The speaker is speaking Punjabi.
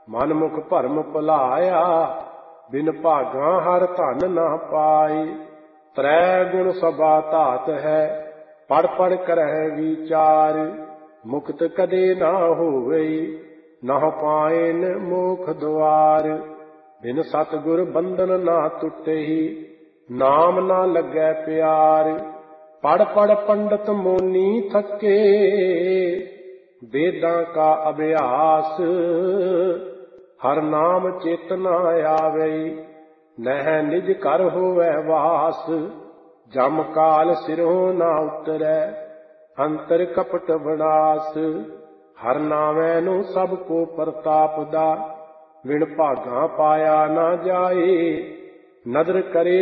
ਮਨ ਮੁਖ ਭਰਮ ਭੁਲਾਇਆ, ਬਿਨ ਭਾਗਾਂ ਹਰ ਧਨ ਨਾ ਪਾਏ। ਤ੍ਰੈ ਗੁਣ ਸਭਾ ਧਾਤ ਹੈ, ਪੜ ਪੜ ਕਰਹਿ ਵਿਚਾਰ। ਮੁਕਤ ਕਦੇ ਨਾ ਹੋਵੇ, ਨਾ ਪਾਇਨ ਮੋਖ ਦੁਆਰ। ਬਿਨ ਸਤਿਗੁਰ ਬੰਧਨ ਨਾ ਟੁੱਟੇਹੀ, ਨਾਮ ਨਾ ਲੱਗੈ ਪਿਆਰ। ਪੜ ਪੜ ਪੰਡਤ ਮੋਨੀ ਥਕੇ, ਵੇਦਾਂ ਕਾ ਅਭਿਆਸ। ਹਰ ਨਾਮ ਚਿਤ ਨਾ ਆਵੇ, ਨਹਿ ਨਿਜ ਘਰ ਹੋਵੈ ਵਾਸ। ਜਮ ਕਾਲ ਸਿਰੋਂ ਨਾ ਉਤਰੈ, ਅੰਤਰ ਕਪਟ ਵਿਨਾਸ਼। ਹਰ ਨਾਮੈ ਨੂੰ ਸਭ ਕੋ ਪ੍ਰਤਾਪਦਾ, ਵਿਣ ਭਾਗਾਂ ਪਾਇਆ ਨਾ ਜਾਏ। ਨਦਰ ਕਰੇ